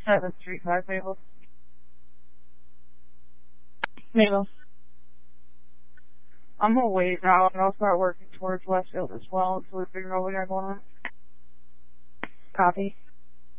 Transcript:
7th Street, 5 Mabel. Mabel. I'm gonna wait now and I'll start working towards Westfield as well until we figure out what we got going on. Copy.